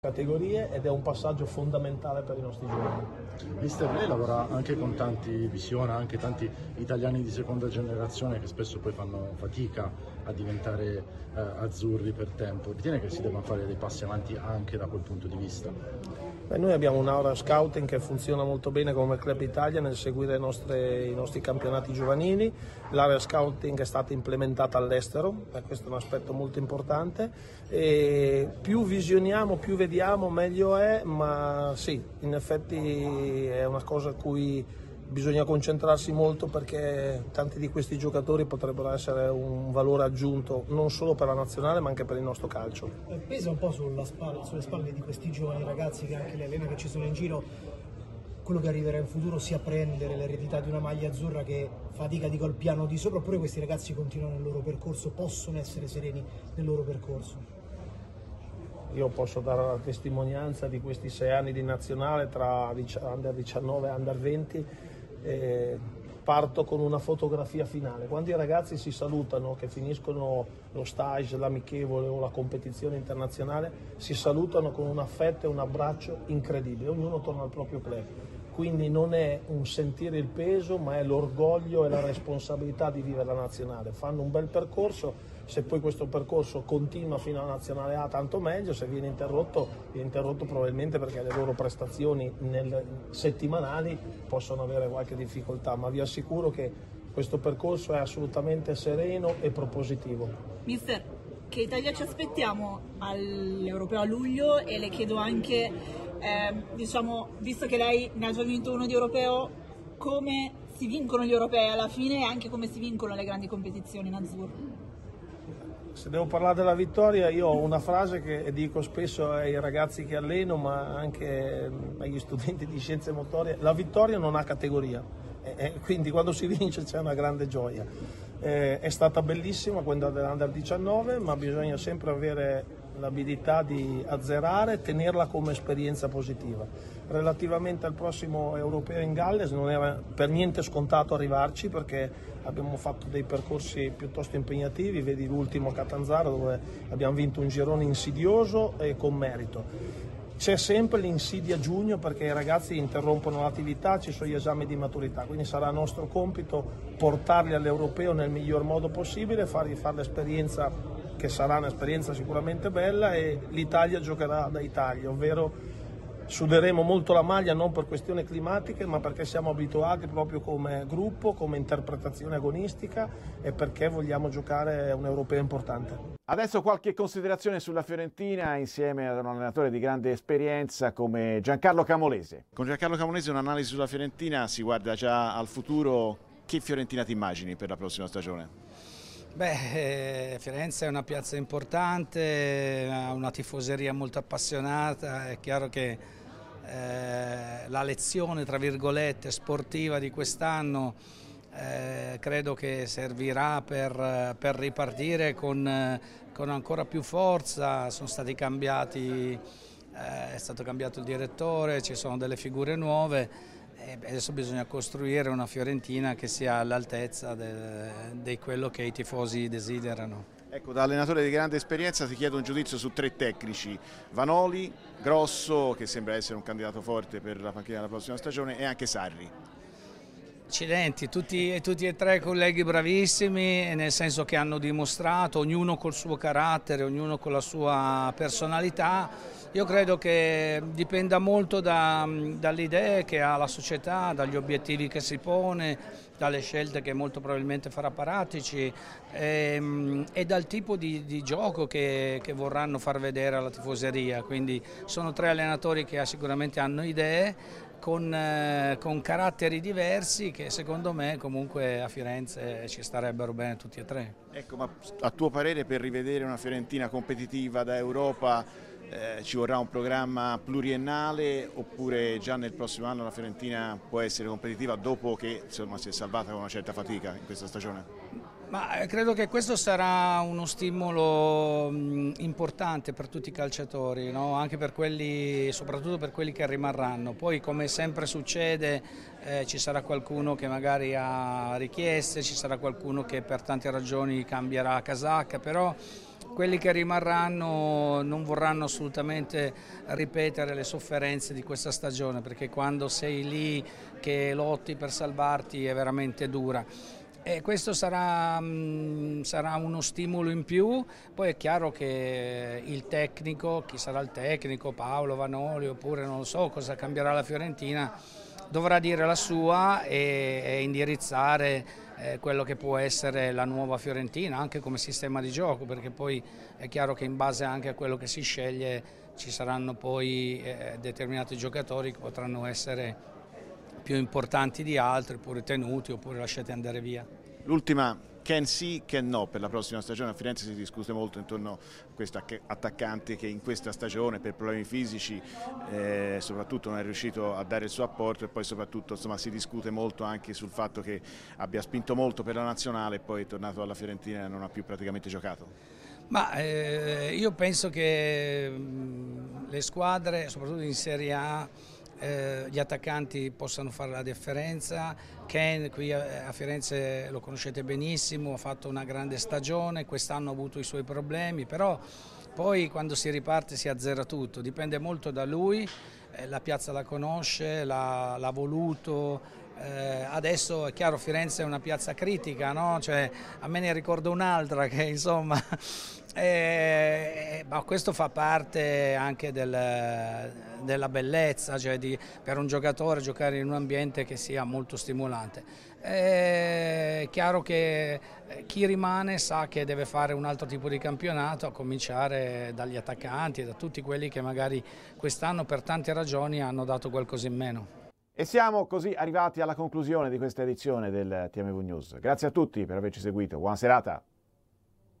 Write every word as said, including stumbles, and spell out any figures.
categorie ed è un passaggio fondamentale per i nostri giovani. Mister, lei lavora anche con tanti, visiona anche tanti italiani di seconda generazione che spesso poi fanno fatica a diventare eh, azzurri per tempo. Ritiene che si debbano fare dei passi avanti anche da quel punto di vista? Beh, noi abbiamo un'aura scouting che funziona molto bene come Club Italia nel seguire i nostri, i nostri campionati giovanili. L'area scouting è stata implementata all'estero, questo è un aspetto molto importante. E più visioniamo, più vediamo, meglio è, ma sì, in effetti è una cosa a cui bisogna concentrarsi molto, perché tanti di questi giocatori potrebbero essere un valore aggiunto non solo per la nazionale ma anche per il nostro calcio. Pesa un po' sulla spalla, sulle spalle di questi giovani ragazzi che anche le allena che ci sono in giro, quello che arriverà in futuro sia prendere l'eredità di una maglia azzurra che fatica di col piano di sopra, oppure questi ragazzi continuano il loro percorso, possono essere sereni nel loro percorso? Io posso dare la testimonianza di questi sei anni di nazionale tra under diciannove e under venti. Eh, parto con una fotografia finale. Quando i ragazzi si salutano, che finiscono lo stage, l'amichevole o la competizione internazionale, si salutano con un affetto e un abbraccio incredibile, ognuno torna al proprio club. Quindi non è un sentire il peso, ma è l'orgoglio e la responsabilità di vivere la nazionale. Fanno un bel percorso, se poi questo percorso continua fino alla nazionale A tanto meglio, se viene interrotto, viene interrotto probabilmente perché le loro prestazioni nel, settimanali possono avere qualche difficoltà, ma vi assicuro che questo percorso è assolutamente sereno e propositivo. Mister, che Italia ci aspettiamo all'Europeo a luglio? E le chiedo anche, eh, diciamo, visto che lei ne ha già vinto uno di europeo, come si vincono gli europei alla fine e anche come si vincono le grandi competizioni in azzurro? Se devo parlare della vittoria, io ho una frase che dico spesso ai ragazzi che alleno, ma anche agli studenti di scienze motorie: la vittoria non ha categoria, e quindi quando si vince c'è una grande gioia. Eh, è stata bellissima quella dell'Under diciannove, ma bisogna sempre avere l'abilità di azzerare e tenerla come esperienza positiva. Relativamente al prossimo europeo in Galles non era per niente scontato arrivarci, perché abbiamo fatto dei percorsi piuttosto impegnativi, vedi l'ultimo Catanzaro dove abbiamo vinto un girone insidioso e con merito. C'è sempre l'insidia giugno perché i ragazzi interrompono l'attività, ci sono gli esami di maturità, quindi sarà nostro compito portarli all'europeo nel miglior modo possibile, fargli fare l'esperienza, che sarà un'esperienza sicuramente bella, e l'Italia giocherà da Italia, ovvero suderemo molto la maglia non per questioni climatiche, ma perché siamo abituati proprio come gruppo, come interpretazione agonistica, e perché vogliamo giocare un europeo importante. Adesso qualche considerazione sulla Fiorentina insieme ad un allenatore di grande esperienza come Giancarlo Camolese. Con Giancarlo Camolese un'analisi sulla Fiorentina, si guarda già al futuro. Che Fiorentina ti immagini per la prossima stagione? Beh, eh, Firenze è una piazza importante, ha una tifoseria molto appassionata, è chiaro che eh, la lezione tra virgolette sportiva di quest'anno eh, credo che servirà per, per ripartire con, con ancora più forza. Sono stati cambiati, eh, è stato cambiato il direttore, ci sono delle figure nuove. E adesso bisogna costruire una Fiorentina che sia all'altezza di quello che i tifosi desiderano. Ecco, da allenatore di grande esperienza ti chiedo un giudizio su tre tecnici: Vanoli, Grosso, che sembra essere un candidato forte per la panchina della prossima stagione, e anche Sarri. Accidenti, tutti, tutti e tre colleghi bravissimi, nel senso che hanno dimostrato, ognuno col suo carattere, ognuno con la sua personalità. Io credo che dipenda molto da, dalle idee che ha la società, dagli obiettivi che si pone, dalle scelte che molto probabilmente farà Paratici e, e dal tipo di, di gioco che, che vorranno far vedere alla tifoseria. Quindi sono tre allenatori che sicuramente hanno idee, Con, eh, con caratteri diversi che secondo me comunque a Firenze ci starebbero bene tutti e tre. Ecco, ma a tuo parere per rivedere una Fiorentina competitiva da Europa eh, ci vorrà un programma pluriennale, oppure già nel prossimo anno la Fiorentina può essere competitiva dopo che insomma si è salvata con una certa fatica in questa stagione? Ma credo che questo sarà uno stimolo importante per tutti i calciatori, no? Anche per quelli, soprattutto per quelli che rimarranno. Poi, come sempre succede, eh, ci sarà qualcuno che magari ha richieste, ci sarà qualcuno che per tante ragioni cambierà casacca, però quelli che rimarranno non vorranno assolutamente ripetere le sofferenze di questa stagione, perché quando sei lì che lotti per salvarti è veramente dura. E questo sarà, mh, sarà uno stimolo in più. Poi è chiaro che il tecnico, chi sarà il tecnico, Paolo Vanoli oppure non so cosa cambierà la Fiorentina, dovrà dire la sua e, e indirizzare eh, quello che può essere la nuova Fiorentina anche come sistema di gioco, perché poi è chiaro che in base anche a quello che si sceglie ci saranno poi eh, determinati giocatori che potranno essere più importanti di altri, oppure tenuti, oppure lasciati andare via. L'ultima, can sì, can no per la prossima stagione. A Firenze si discute molto intorno a questo attaccante che in questa stagione per problemi fisici eh, soprattutto non è riuscito a dare il suo apporto, e poi soprattutto insomma, si discute molto anche sul fatto che abbia spinto molto per la nazionale e poi è tornato alla Fiorentina e non ha più praticamente giocato. Ma eh, io penso che mh, le squadre, soprattutto in Serie A, Eh, gli attaccanti possano fare la differenza. Ken qui a, a Firenze lo conoscete benissimo, ha fatto una grande stagione, quest'anno ha avuto i suoi problemi, però poi quando si riparte si azzera tutto, dipende molto da lui, eh, la piazza la conosce, l'ha voluto. Eh, adesso è chiaro, Firenze è una piazza critica, no? Cioè, a me ne ricordo un'altra che insomma eh, ma questo fa parte anche del, della bellezza, cioè di, per un giocatore giocare in un ambiente che sia molto stimolante. È chiaro che chi rimane sa che deve fare un altro tipo di campionato, a cominciare dagli attaccanti e da tutti quelli che magari quest'anno per tante ragioni hanno dato qualcosa in meno. E siamo così arrivati alla conclusione di questa edizione del T M V News. Grazie a tutti per averci seguito, buona serata.